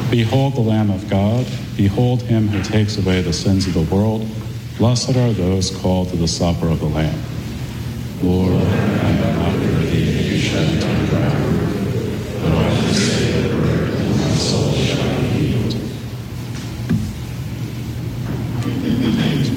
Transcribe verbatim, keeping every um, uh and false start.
Behold the Lamb of God. Behold him who takes away the sins of the world. Blessed are those called to the supper of the Lamb. Lord, I am not worthy that you should enter